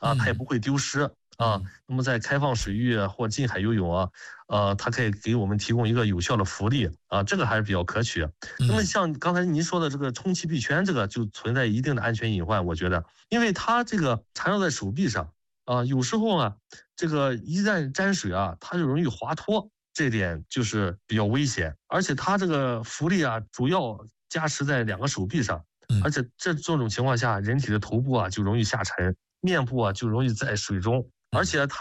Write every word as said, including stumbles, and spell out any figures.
啊，它也不会丢失啊。那么在开放水域或近海游泳啊，呃，它可以给我们提供一个有效的浮力啊，这个还是比较可取。那么像刚才您说的这个充气臂圈，这个就存在一定的安全隐患，我觉得，因为它这个缠绕在手臂上啊，有时候啊，这个一旦沾水啊，它就容易滑脱。这点就是比较危险，而且它这个浮力啊，主要加持在两个手臂上，而且这这种情况下，人体的头部啊就容易下沉，面部啊就容易在水中，而且它。